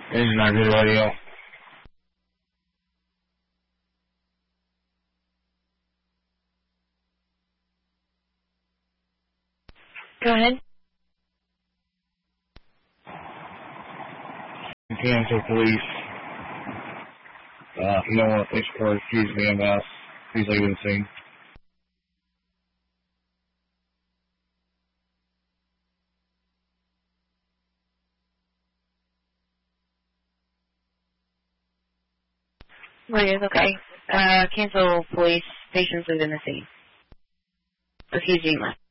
This is not good audio. Go ahead. Cancel police. No one police report accused of EMS. Please leave the scene. Right, okay. Cancel police, patients within the scene. Excuse me.